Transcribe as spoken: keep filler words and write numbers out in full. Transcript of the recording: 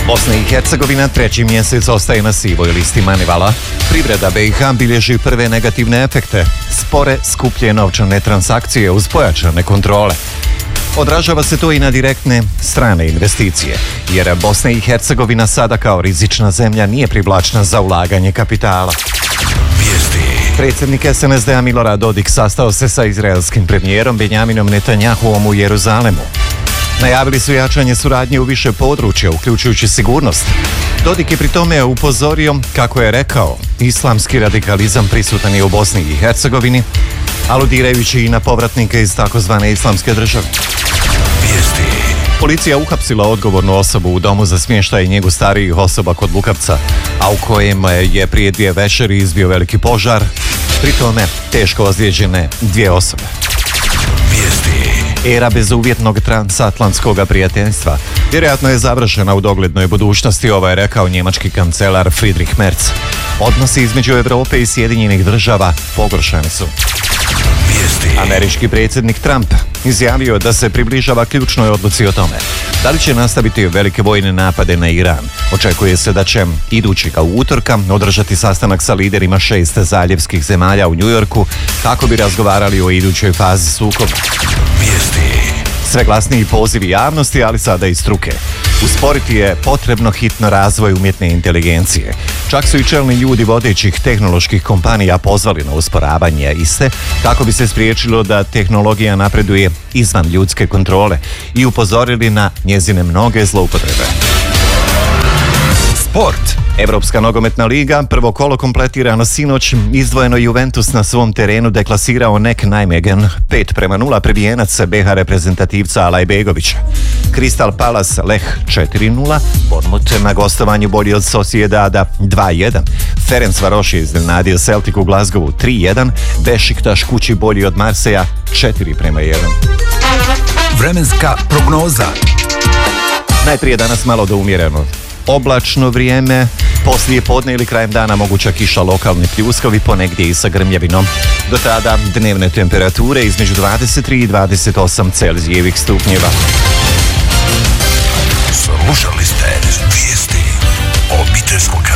Bosna i Hercegovina treći mjesec ostaje na sivoj listi Manivala. Privreda be i ha bilježi prve negativne efekte. Spore, skuplje novčane transakcije uz pojačane kontrole. Odražava se to i na direktne strane investicije, jer Bosna i Hercegovina sada kao rizična zemlja nije privlačna za ulaganje kapitala. Vijesti. Predsjednik es en es de a Milorad Dodik sastao se sa izraelskim premijerom Benjaminom Netanjahuom u Jeruzalemu. Najavili su jačanje suradnje u više područja, uključujući sigurnost. Dodik je pri tome upozorio, kako je rekao, islamski radikalizam prisutan je u Bosni i Hercegovini, aludirajući i na povratnike iz takozvane islamske države. Vijesti. Policija uhapsila odgovornu osobu u domu za smještaj i njegu starijih osoba kod Lukavca, a u kojem je prije dvije večeri izbio veliki požar, pri tome teško ozlijeđene dvije osobe. Vijesti. Era bezuvjetnog transatlantskog prijateljstva vjerojatno je završena u doglednoj budućnosti, ovo je rekao njemački kancelar Friedrich Merz. Odnosi između Europe i Sjedinjenih država pogoršani su. Vijesti. Američki predsjednik Trump izjavio da se približava ključnoj odluci o tome da li će nastaviti velike vojne napade na Iran. Očekuje se da će idućega utorka održati sastanak sa liderima šest zaljevskih zemalja u Njujorku kako bi razgovarali o idućoj fazi sukoba. Vijesti. Sve glasniji pozivi javnosti, ali sada i struke. Usporiti je potrebno hitno razvoj umjetne inteligencije. Čak su i čelni ljudi vodećih tehnoloških kompanija pozvali na usporavanje iste kako bi se spriječilo da tehnologija napreduje izvan ljudske kontrole i upozorili na njezine mnoge zloupotrebe. Sport. Evropska nogometna liga, prvo kolo kompletirano sinoć, izdvojeno Juventus na svom terenu deklasirao Nek Nijmegen pet prema nula, prvijenac be ha reprezentativca Alajbegovića. Crystal Palace Lech četiri nula, Bournemouth na gostovanju bolji od Sociedada dva jedan, Ferencvaroš je iznenadio Celtic u Glasgowu tri jedan, Bešiktaš kući bolji od Marseja četiri prema jedan. Vremenska prognoza. Najprije danas malo do umjereno oblačno vrijeme, poslije podne ili krajem dana moguća kiša, lokalni pljuskovi, ponegdje i sa grmljavinom. Do tada dnevne temperature između dvadeset tri i dvadeset osam Celzijevih stupnjeva. Slušali ste vijesti obiteljskog